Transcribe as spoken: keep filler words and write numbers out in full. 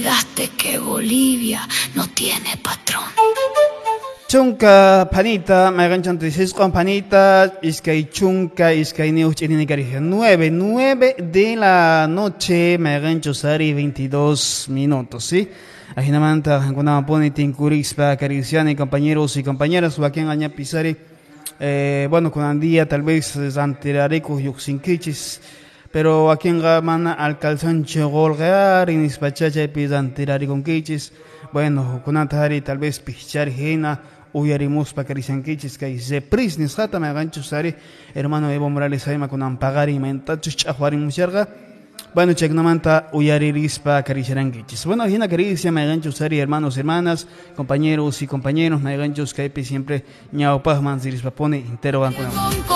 Olvidaste que Bolivia no tiene patrón. Chunka panita, me ganchan dieciséis con panita, iskay chunka, iskay neus chini nueve, nueve de la noche, me gancho sari veintidós minutos, ¿sí? Ajinamanta, Hankunama Poni, Tinkurispa, Cariciani, compañeros y compañeras, Joaquín Aña Pisari, eh, bueno, con Andía, tal vez Anterareco, Yuxinquichis, pero aquí en Gamana, Alcalzancho Golgar, Inispachacha, Pisantirari con Quichis, bueno, con Antari, tal vez Pichar Jena, Uyarimus Pacarisanquichis, que se prisnis, Jata, me gancho sari, hermano Evo Morales, Aima con Ampagari, Mentachus, Chahuari Musharga. Bueno, checnomanta uyaririspa caricharanguichis. Bueno, hina caricia, me gancho sari, hermanos, hermanas, compañeros y compañeros, me gancho skype siempre, ñao pajman, zirispa pone, entero banco.